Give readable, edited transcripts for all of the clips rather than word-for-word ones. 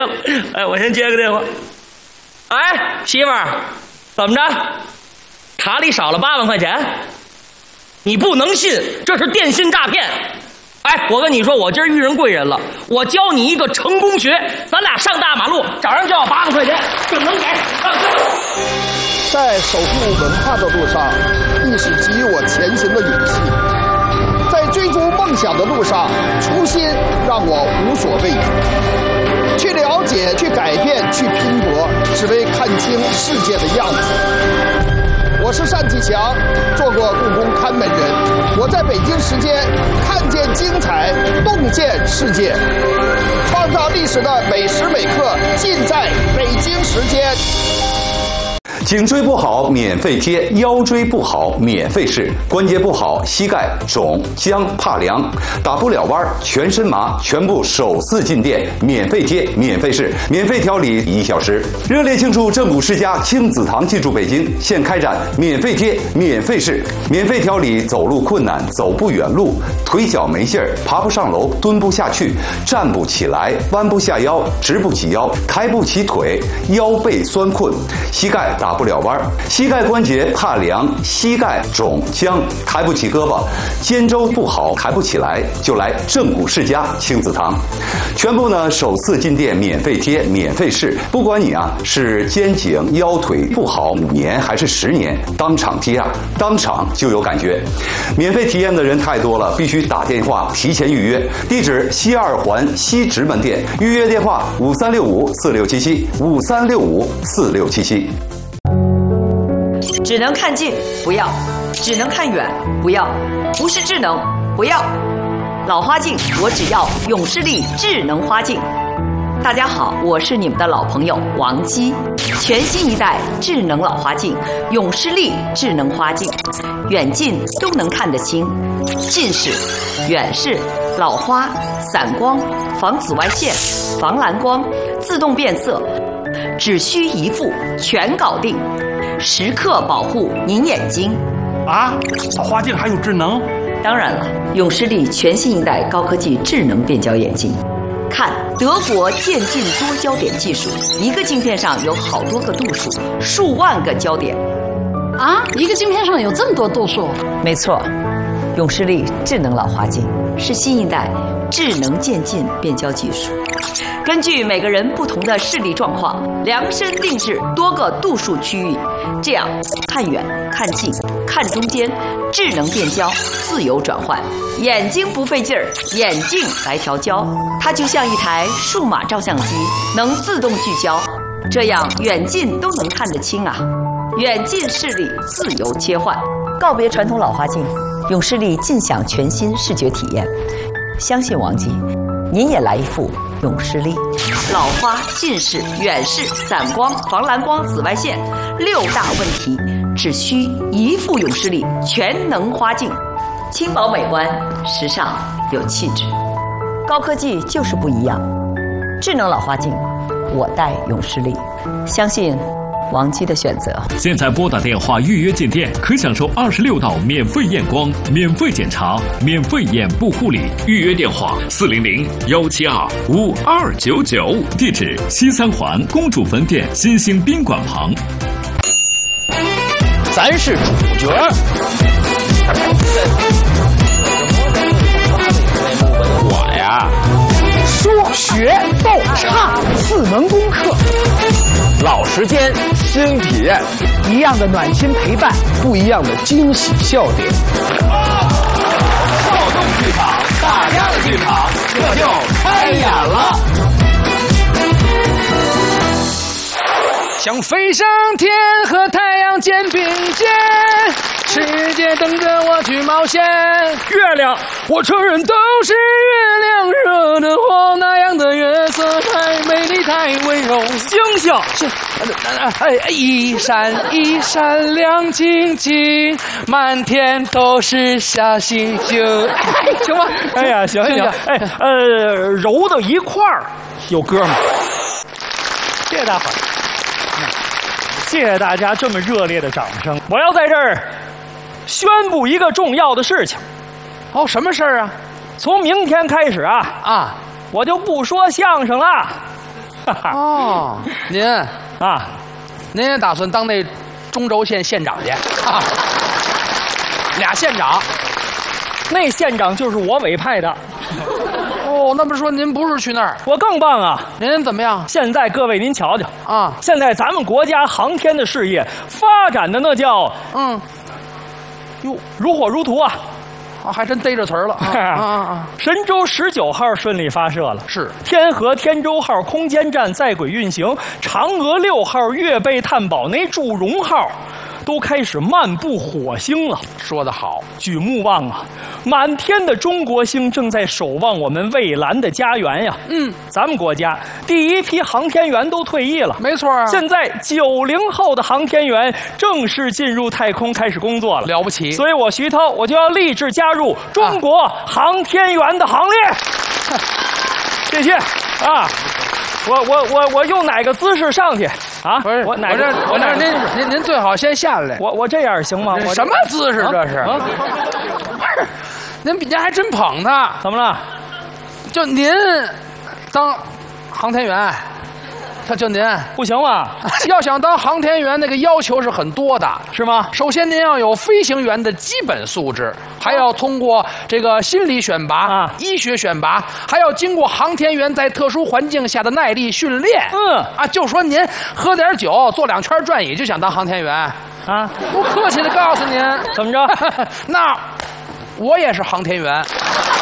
哎，我先接个电话。哎，媳妇儿，怎么着？卡里少了8万块钱？你不能信，这是电信诈骗！哎，我跟你说，我今儿遇人贵人了，我教你一个成功学，咱俩上大马路，找人就要8万块钱，准能给。 在守护文化的路上，亦是给予我前行的勇气。在追逐梦想的路上，初心让我无所畏惧。去了解，去改变，去拼搏，只为看清世界的样子。我是单霁翔，做过故宫看门人。我在北京时间看见精彩，洞见世界，创造历史的每时每刻，尽在北京时间。 颈椎不好免费贴，腰椎不好免费试，关节不好膝盖肿僵怕凉打不了弯全身麻，全部首次进店免费贴免费试，免费调理1小时。热烈庆祝正骨世家亲子堂进驻北京，现开展免费贴免费试，免费调理走路困难走不远路，腿脚没劲儿爬不上楼蹲不下去站不起来弯不下腰直不起腰抬不起腿腰背酸困膝盖打不了弯，膝盖关节怕凉，膝盖肿僵，抬不起胳膊，肩周不好，抬不起来，就来正骨世家亲子堂。全部呢首次进店免费贴免费试，不管你是肩颈腰腿不好5年还是10年，当场贴当场就有感觉。免费体验的人太多了，必须打电话提前预约。地址西2环西直门店，预约电话5365467753654677。 只能看近不要，只能看远不要，不是智能不要。老花镜我只要永视力智能花镜。大家好，我是你们的老朋友王姬。全新一代智能老花镜永视力智能花镜，远近都能看得清，近视、远视、老花、散光、防紫外线、防蓝光、自动变色，只需一副全搞定，时刻保护您眼睛。 啊，老花镜还有智能？ 当然了，永视力全新一代高科技智能变焦眼镜。看德国渐进多焦点技术，一个镜片上有好多个度数，数万个焦点。 啊，一个镜片上有这么多度数？ 没错，永视力智能老花镜是新一代智能渐进变焦技术，根据每个人不同的视力状况，量身定制多个度数区域，这样看远、看近、看中间，智能变焦，自由转换，眼睛不费劲儿，眼镜来调焦，它就像一台数码照相机，能自动聚焦，这样远近都能看得清啊！远近视力自由切换，告别传统老花镜，永视力尽享全新视觉体验。相信王姬，您也来一副永视力。老花、近视、远视、散光、防蓝光、紫外线6大问题，只需一副永视力全能花镜，轻薄美观，时尚有气质。高科技就是不一样，智能老花镜，我戴永视力，相信王姬的选择。 现在拨打电话预约进店，可享受26道免费验光、免费检查、免费眼部护理。预约电话400-172-5299，地址西3环公主坟店新兴宾馆旁。 咱是主角。我呀，说学逗唱4门功课，老时间新体验，一样的暖心陪伴，不一样的惊喜笑点。 跳动剧场，大家的剧场，这就开演了。 想飞上天和太阳肩并肩，世界等着我去冒险。月亮，我承认都是月亮惹的祸，那样的月色太美丽太温柔。星星是一闪一闪亮晶晶，满天都是小星星。行吗？ 哎呀，行行，哎揉到一块儿有歌吗？谢谢大伙儿。谢谢大家这么热烈的掌声！我要在这儿宣布一个重要的事情。 哦，什么事儿啊？ 从明天开始我就不说相声了。 哦，您啊， 您也打算当那中轴县县长去啊？俩县长， 那县长就是我委派的。 哦，那不是说您不是去那儿？ 我更棒啊！ 您怎么样？ 现在各位您瞧瞧啊， 现在咱们国家航天的事业发展的那叫哟如火如荼啊！ 啊，还真逮着词儿了神舟19号顺利发射了， 是天河天舟号空间站在轨运行，嫦娥6号月背探宝那祝融号都开始漫步火星了。 说得好， 举目望啊，满天的中国星正在守望我们蔚蓝的家园呀。咱们国家第一批航天员都退役了， 没错啊。 现在90后的航天员正式进入太空开始工作了， 了不起。 所以我徐涛我就要立志加入中国航天员的行列。谢谢啊。我用哪个姿势上去啊？ 不是， 我这您最好先下来。 我这样行吗？ 什么姿势这是？不是，您比还真捧他。 怎么了？ 就您当航天员，他就您不行吗？ 要想当航天员，那个要求是很多的， 是吗？ 首先您要有飞行员的基本素质，还要通过这个心理选拔、医学选拔，还要经过航天员在特殊环境下的耐力训练。就说您喝点酒、坐2圈转椅就想当航天员啊？不客气的告诉您， 怎么着？ 那我也是航天员。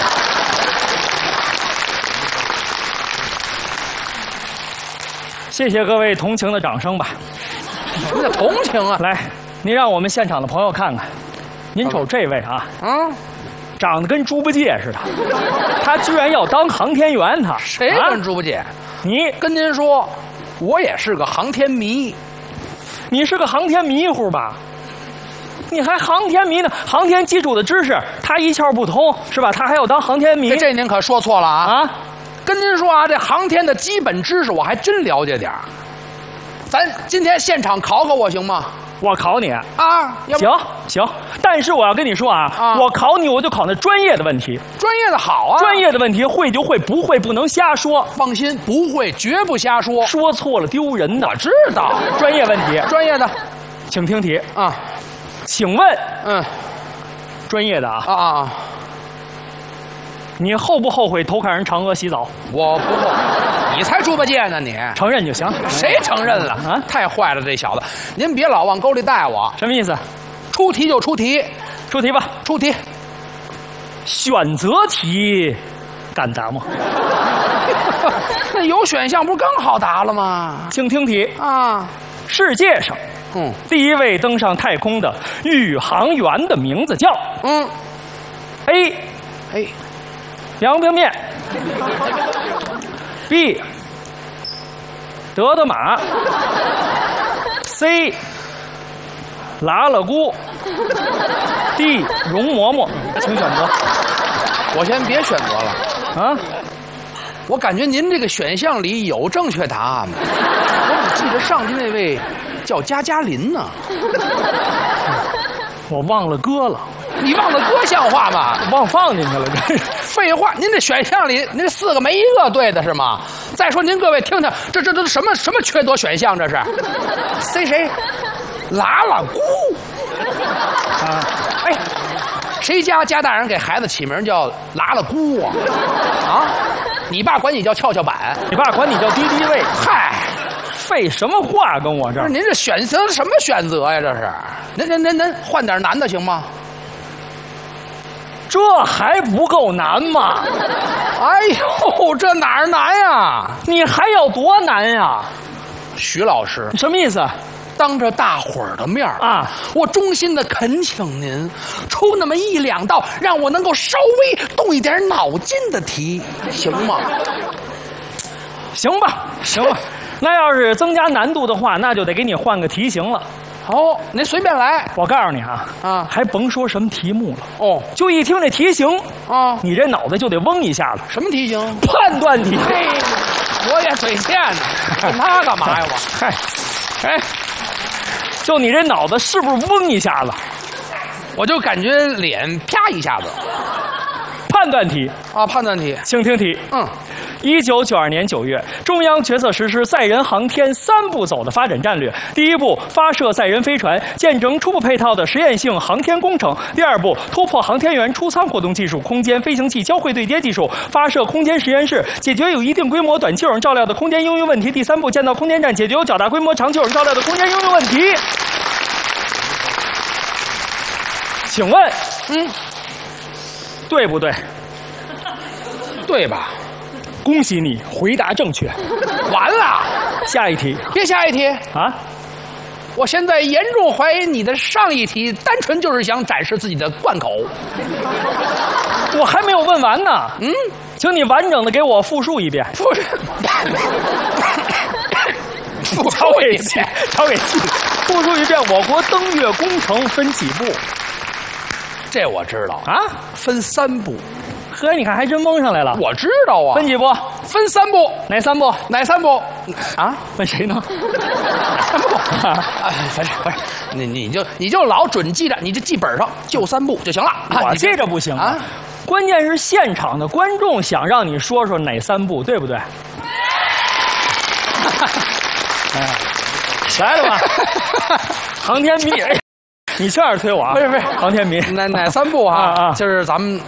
谢谢各位同情的掌声吧。 什么叫同情啊？ 来，您让我们现场的朋友看看，您瞅这位啊，长得跟猪八戒似的，他居然要当航天员，他谁跟猪八戒？ 你跟您说，我也是个航天迷。 你是个航天迷糊吧？你还航天迷呢？航天基础的知识他一窍不通是吧？他还要当航天迷？ 这您可说错了啊！跟您说啊，这航天的基本知识我还真了解点儿。咱今天现场考考我行吗？ 我考你啊， 行，但是我要跟你说啊，我考你我就考那专业的问题。 专业的好啊， 专业的问题会就会，不会不能瞎说。 放心，不会绝不瞎说， 说错了丢人的。 我知道， 专业问题， 专业的， 请听题啊。 请问，专业的啊， 你后不后悔偷看人嫦娥洗澡？ 我不后悔，你才猪八戒呢，你承认就行。 谁承认了啊？太坏了，这小子！您别老往沟里带我。 什么意思？ 出题就出题， 出题吧， 出题。 选择题，敢答吗？ 那有选项不是更好答了吗？ 请听题啊！ 世界上，第一位登上太空的宇航员的名字叫A 梁平面 ，B 德德玛 ，C 拉拉姑 ，D 容嬷嬷，请选择。 我先别选择了啊！我感觉您这个选项里有正确答案吗？我只记得上去那位叫加加林呢。 我忘了歌了。 你忘了歌像话吗？ 忘放进去了，这是废话。您这选项里，您4个没一个对的是吗？再说您各位听听，这都什么缺德选项？这是谁？拉拉姑啊！哎，谁家大人给孩子起名叫拉拉姑啊？啊？你爸管你叫跷跷板， 你爸管你叫敌敌畏。 嗨， 废什么话跟我这儿？ 不是您这选择什么选择呀？这是，您换点难的行吗？ 这还不够难吗？ 哎呦，这哪儿难呀？ 你还要多难呀？ 徐老师， 什么意思？ 当着大伙儿的面啊，我衷心的恳请您出那么1、2道，让我能够稍微动一点脑筋的题，行吗？ 行吧。那要是增加难度的话，那就得给你换个题型了。 哦，您随便来。 我告诉你啊，还甭说什么题目了。 哦， 就一听这题型啊， 你这脑袋就得嗡一下子。 什么题型？ 判断题。 我也嘴欠呢，问他干嘛呀我？ 哎，就你这脑子是不是嗡一下子？ 我就感觉脸啪一下子。 判断题啊，判断题， 请听题。1992年9月，中央决策实施载人航天3步走的发展战略。第1步，发射载人飞船，建成初步配套的实验性航天工程；第2步，突破航天员出舱活动技术，空间飞行器交会对接技术，发射空间实验室，解决有一定规模短气筒照料的空间应用问题；第3步，建造空间站，解决有较大规模长气筒照料的空间应用问题。请问，对不对？ 对吧？ 恭喜你，回答正确。 完了， 下一题。 别下一题啊！ 我现在严重怀疑你的上一题单纯就是想展示自己的贯口。 我还没有问完呢。请你完整的给我复述一遍。 不是， 调尾气，调尾气。复述一遍，我国登月工程分几步？ 这我知道啊， 分3步。 呵，你看还真蒙上来了。 我知道啊， 分几步？ 分3步。 哪3步？ 哪3步？啊？ 问谁呢 ？3步。不是，你就老准记着，你这记本上就3步就行了。 我记着不行啊。关键是现场的观众想让你说说哪3步，对不对？来了吧，航天迷。你这样推我啊？ 不是， 航天迷， 哪3步啊？就是咱们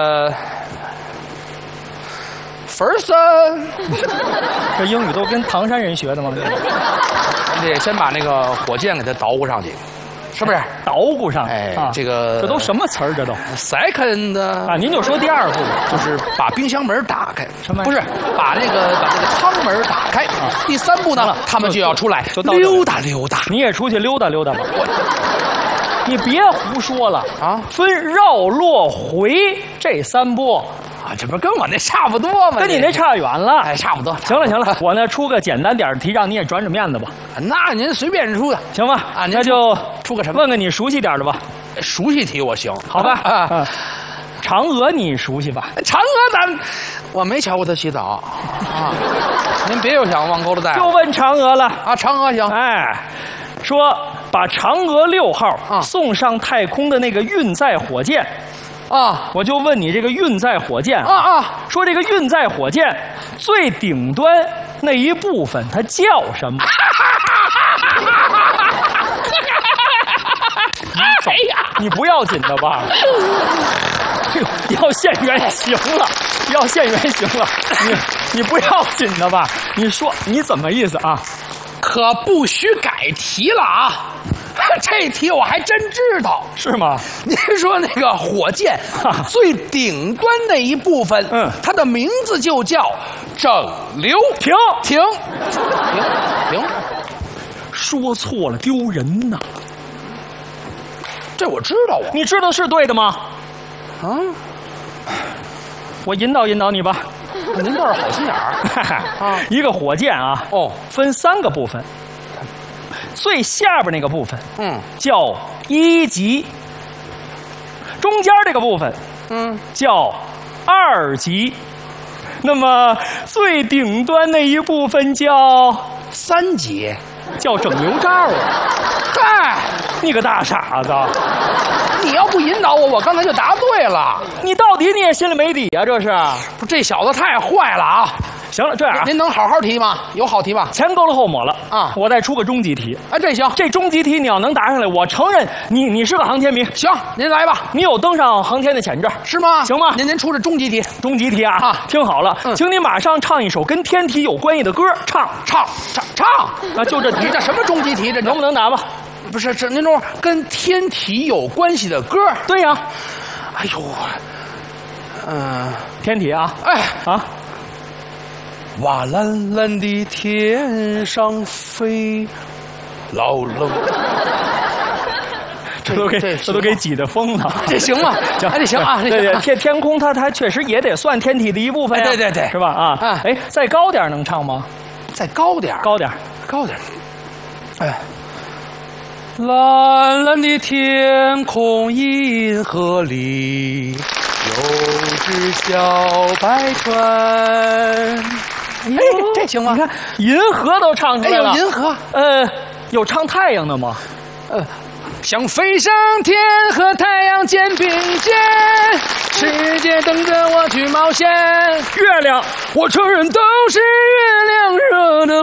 ，first， 这英语都跟唐山人学的吗？ 你得先把那个火箭给它捣鼓上去，是不是？ 捣鼓上， 这个这都什么词儿？这都 second 啊？您就说第2步， 就是把冰箱门打开， 什么？ 不是把那个舱门打开。第3步呢，他们就要出来溜达溜达。 你也出去溜达溜达吧。你别胡说了啊！ 分绕、落、回这3步啊，这不跟我那差不多吗？ 跟你那差远了。 哎，差不多。 行了，我呢出个简单点的题，让你也转转面子吧。 那您随便出的， 行吧？ 啊， 那就出个什么？ 问个你熟悉点的吧。 熟悉题我行， 好吧？啊，嫦娥你熟悉吧？ 嫦娥我没瞧过她洗澡啊。您别又想往沟里带。 就问嫦娥了啊，嫦娥行。 哎，说把嫦娥6号送上太空的那个运载火箭。 啊， 我就问你这个运载火箭说这个运载火箭最顶端那一部分它叫什么？哎呀，你不要紧的吧？要现原形了，要现原形了，你不要紧的吧？你说你怎么意思啊？ 可不许改题了啊！这题我还真知道， 是吗？ 您说那个火箭最顶端那一部分，它的名字就叫整流。 停！说错了丢人呐！ 这我知道啊， 你知道是对的吗？ 啊， 我引导引导你吧。 您倒是好心眼儿。 一个火箭啊，分3个部分。最下边那个部分，叫1级；中间这个部分，叫2级。那么最顶端那一部分叫 3级， 叫整流罩啊！ 嗨， 你个大傻子！ 你要不引导我，我刚才就答对了。 你到底你也心里没底啊？这是？ 不，这小子太坏了啊！ 行了，这样您能好好提吗？有好题吗？ 前勾了后抹了啊！ 我再出个终极题。 哎，这行， 这终极题你要能答上来，我承认你是个航天迷。 行，您来吧。 你有登上航天的潜质， 是吗？ 行吗？ 您出这终极题。 终极题啊！听好了，请你马上唱一首跟天体有关系的歌，唱啊！就这题， 这什么终极题？这能不能答吧？ 不是，这您说跟天体有关系的歌？ 对呀。 哎呦， 天体啊！ 哎啊！ 瓦蓝蓝的天上飞，老冷。 这都给挤得疯了。 这行吗？行，这行啊。 对，天空它确实也得算天体的一部分呀。 对， 是吧？啊，哎，再高点能唱吗？ 再高点， 高点。 哎，蓝蓝的天空，银河里有只小白船。哎，这行吗？ 你看，银河都唱出来了。 哎，有银河。 有唱太阳的吗？ 想飞上天和太阳肩并肩，世界等着我去冒险。月亮，我承认都是月亮惹的